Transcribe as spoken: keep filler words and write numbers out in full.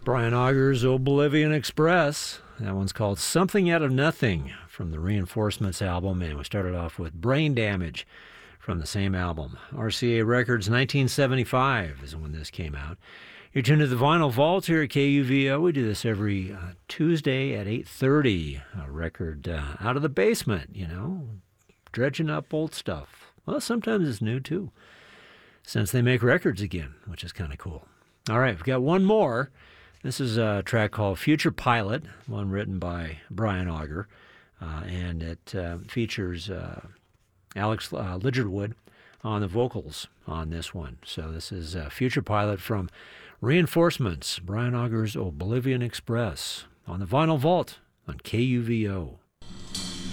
Brian Auger's Oblivion Express. That one's called Something Out of Nothing from the Reinforcements album, and we started off with Brain Damage from the same album. R C A Records, nineteen seventy-five is when this came out. You're tuned to the Vinyl Vault here at K U V O. We do this every uh, Tuesday at eight thirty. A record uh, out of the basement, you know, dredging up old stuff. Well, sometimes it's new, too, since they make records again, which is kind of cool. All right, we've got one more. This is a track called Future Pilot, one written by Brian Auger, uh, and it uh, features uh, Alex uh, Lidgerwood on the vocals on this one. So this is uh, Future Pilot from Reinforcements, Brian Auger's Oblivion Express, on the Vinyl Vault on K U V O.